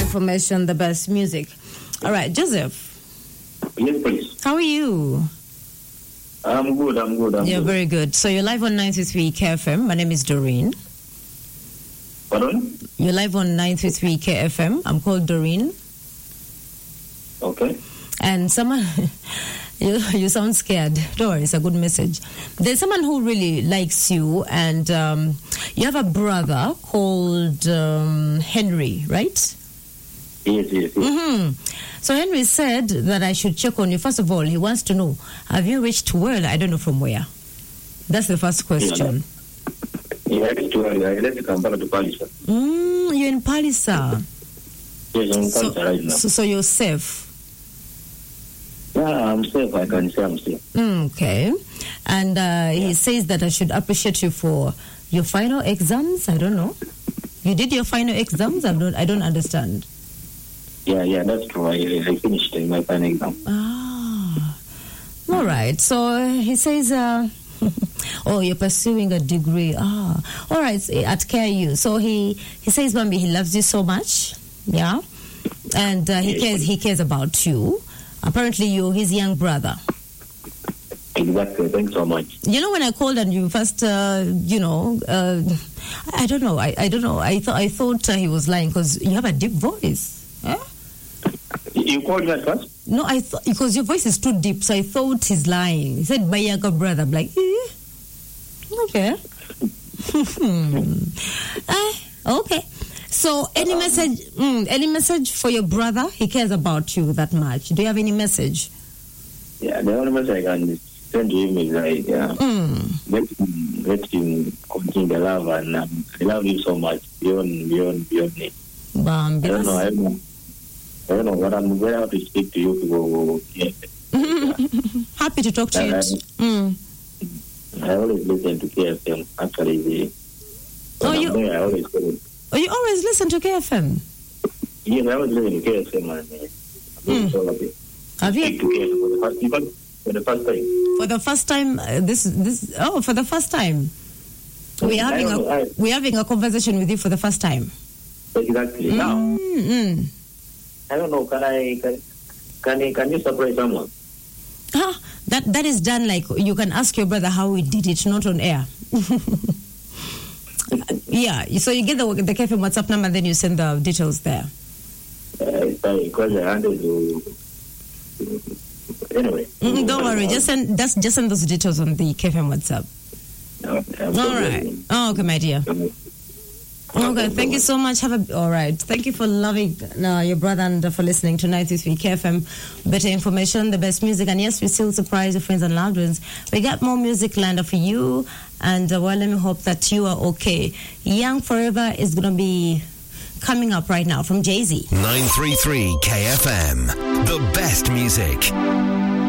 information, the best music. All right, Joseph. Yes, please. How are you? I'm good. You're very good. So you're live on 93 KFM. My name is Doreen. Pardon? You're live on 93 KFM. I'm called Doreen. Okay. And someone, you sound scared. Don't worry, it's a good message. There's someone who really likes you, and you have a brother called Henry, right? Yes. Mm-hmm. So Henry said that I should check on you. First of all, he wants to know, have you reached well? I don't know from where. That's the first question. Yeah, I left Kampala to Palisa. You're in Palisa. Yes, I'm in Palisa right now. So you're safe? Yeah, I'm safe. I can say I'm safe. Okay. And he says that I should appreciate you for your final exams. I don't know. You did your final exams? I don't understand. Yeah, that's true. I finished my final exam. All right. So he says, oh, you're pursuing a degree. All right, at KU. So he says, Bambi, he loves you so much. Yeah. And he cares about you. Apparently, you're his young brother. Exactly. Thanks so much. You know, when I called and you first, I don't know. I don't know. I thought he was lying because you have a deep voice. Huh? You called me at first? No, I thought because your voice is too deep, so I thought he's lying. He said, "My younger brother." I'm like, okay, okay. So, any message for your brother? He cares about you that much. Do you have any message? Yeah, the only message I can send to him is like, let him continue the love, and I love you so much beyond me. I don't know what I'm very happy to speak to you people. Yeah. Happy to talk to you. I always listen to KFM. Actually, you always listen to KFM? Yes, I always listen to KFM. Have you? For the first time. For the first time, for the first time. We're having a conversation with you for the first time. Exactly. Now, I don't know. Can you surprise someone? That is done. Like you can ask your brother how we did it, not on air. Yeah. So you get the KFM WhatsApp number, and then you send the details there. Because I handled to. Anyway. Don't worry. Just send those details on the KFM WhatsApp. All right. Oh, okay, my dear. Okay, thank you so much. All right. Thank you for loving your brother and for listening to 93 KFM. Better information, the best music, and yes, we still surprise your friends and loved ones. We got more music lined up for you, and let me hope that you are okay. Young Forever is going to be coming up right now from Jay-Z. 933 KFM, the best music.